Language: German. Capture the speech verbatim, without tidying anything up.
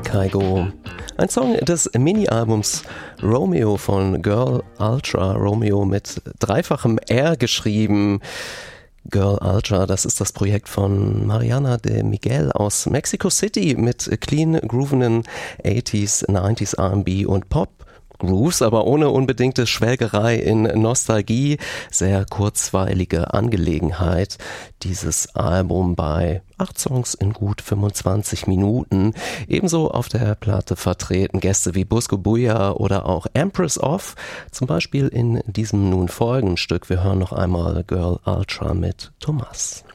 Kaigo. Ein Song des Mini-Albums Romeo von Girl Ultra, Romeo mit dreifachem R geschrieben. Girl Ultra, das ist das Projekt von Mariana de Miguel aus Mexico City mit clean groovenden achtziger, neunziger R and B und Pop. Grooves, aber ohne unbedingte Schwelgerei in Nostalgie. Sehr kurzweilige Angelegenheit. Dieses Album bei acht Songs in gut fünfundzwanzig Minuten. Ebenso auf der Platte vertreten Gäste wie Busco Buja oder auch Empress of. Zum Beispiel in diesem nun folgenden Stück. Wir hören noch einmal Girl Ultra mit Thomas.